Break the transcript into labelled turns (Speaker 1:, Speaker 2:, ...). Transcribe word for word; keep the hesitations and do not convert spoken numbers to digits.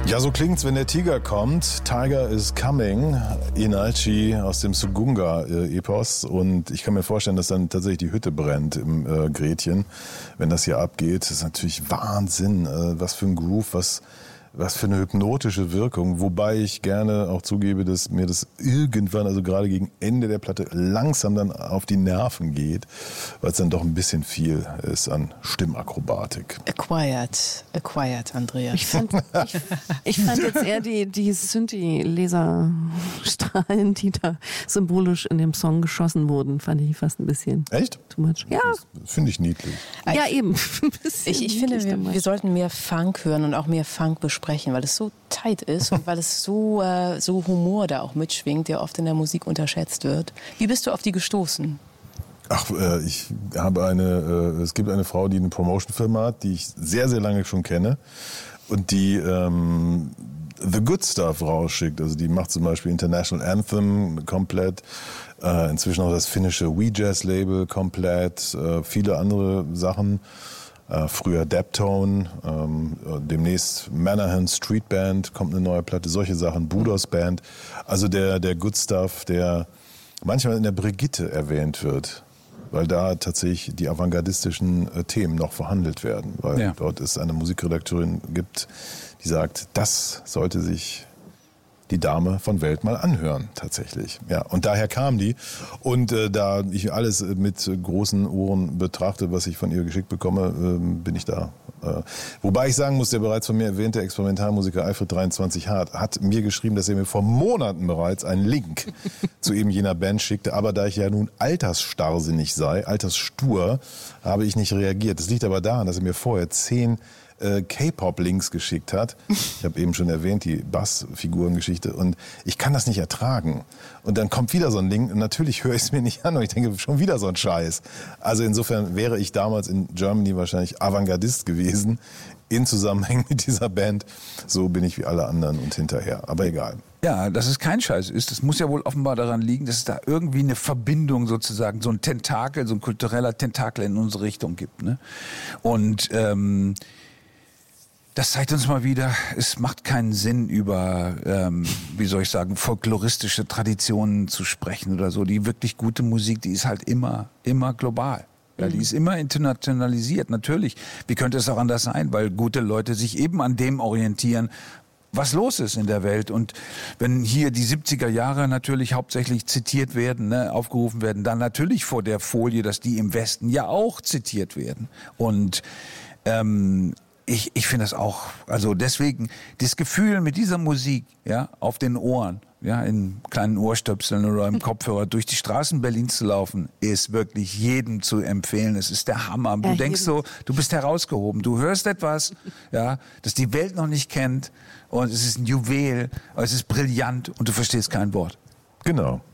Speaker 1: Ja, so klingt's, wenn der Tiger kommt. Tiger is coming. Inalci aus dem Sugunga-Epos. Und ich kann mir vorstellen, dass dann tatsächlich die Hütte brennt im äh, Gretchen, wenn das hier abgeht. Das ist natürlich Wahnsinn. Äh, was für ein Groove, was... Was für eine hypnotische Wirkung, wobei ich gerne auch zugebe, dass mir das irgendwann, also gerade gegen Ende der Platte, langsam dann auf die Nerven geht, weil es dann doch ein bisschen viel ist an Stimmakrobatik.
Speaker 2: Acquired, acquired, Andreas.
Speaker 3: Ich fand, ich, ich fand jetzt eher die, die Synthi-Laserstrahlen, die da symbolisch in dem Song geschossen wurden, fand ich fast ein bisschen
Speaker 1: Echt?
Speaker 3: too much. Ja.
Speaker 1: Das finde ich niedlich.
Speaker 3: Ja, eben.
Speaker 2: Ich, ich finde, wir, wir sollten mehr Funk hören und auch mehr Funk besprechen, weil es so tight ist und weil es so, äh, so Humor da auch mitschwingt, der oft in der Musik unterschätzt wird. Wie bist du auf die gestoßen?
Speaker 1: Ach, äh, ich habe eine, äh, es gibt eine Frau, die eine Promotion-Firma hat, die ich sehr, sehr lange schon kenne und die ähm, The Good Stuff rausschickt. Also die macht zum Beispiel International Anthem komplett, äh, inzwischen auch das finnische We Jazz Label komplett, äh, viele andere Sachen. Äh, früher Daptone, ähm, demnächst Manahan Street Band, kommt eine neue Platte, solche Sachen, Budos Band. Also der, der Good Stuff, der manchmal in der Brigitte erwähnt wird, weil da tatsächlich die avantgardistischen äh, Themen noch verhandelt werden. Weil ja. dort es eine Musikredakteurin gibt, die sagt, das sollte sich die Dame von Welt mal anhören, tatsächlich. Ja, und daher kam die. Und äh, da ich alles mit großen Ohren betrachte, was ich von ihr geschickt bekomme, äh, bin ich da. Äh, wobei ich sagen muss, der bereits von mir erwähnte Experimentalmusiker Alfred dreiundzwanzig Hart hat mir geschrieben, dass er mir vor Monaten bereits einen Link zu eben jener Band schickte. Aber da ich ja nun altersstarrsinnig sei, altersstur, habe ich nicht reagiert. Das liegt aber daran, dass er mir vorher zehn K-Pop-Links geschickt hat. Ich habe eben schon erwähnt, die Bassfigurengeschichte. Und ich kann das nicht ertragen. Und dann kommt wieder so ein Link und natürlich höre ich es mir nicht an und ich denke, schon wieder so ein Scheiß. Also insofern wäre ich damals in Germany wahrscheinlich Avantgardist gewesen in Zusammenhang mit dieser Band. So bin ich wie alle anderen und hinterher. Aber egal.
Speaker 4: Ja, dass es kein Scheiß ist, das muss ja wohl offenbar daran liegen, dass es da irgendwie eine Verbindung sozusagen, so ein Tentakel, so ein kultureller Tentakel in unsere Richtung gibt. Ne? Und ähm, das zeigt uns mal wieder, es macht keinen Sinn, über, ähm, wie soll ich sagen, folkloristische Traditionen zu sprechen oder so. Die wirklich gute Musik, die ist halt immer, immer global. Ja, die ist immer internationalisiert, natürlich. Wie könnte es auch anders sein? Weil gute Leute sich eben an dem orientieren, was los ist in der Welt. Und wenn hier die siebziger Jahre natürlich hauptsächlich zitiert werden, ne, aufgerufen werden, dann natürlich vor der Folie, dass die im Westen ja auch zitiert werden. Und ähm, Ich, ich finde das auch, also deswegen, das Gefühl mit dieser Musik, ja, auf den Ohren, ja, in kleinen Ohrstöpseln oder im Kopfhörer durch die Straßen Berlins zu laufen, ist wirklich jedem zu empfehlen. Es ist der Hammer. Du denkst so, du bist herausgehoben. Du hörst etwas, ja, das die Welt noch nicht kennt und es ist ein Juwel, es ist brillant und du verstehst kein Wort.
Speaker 1: Genau.